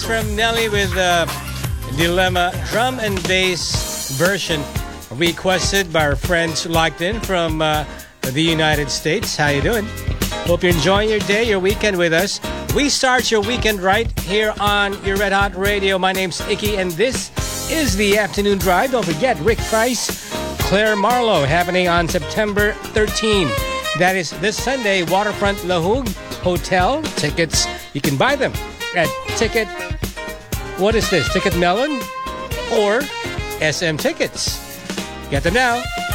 That's from Nelly with Dilemma drum and bass version requested by our friends who locked in from the United States. How you doing? Hope you're enjoying your day, your weekend with us. We start your weekend right here on your Red Hot Radio. My name's Icky, and this is the Afternoon Drive. Don't forget, Rick Price, Claire Marlowe, happening on September 13. That is this Sunday, Waterfront La Hogue Hotel. Tickets, you can buy them at Ticket... What is this? Ticket Melon or SM Tickets. Get them now.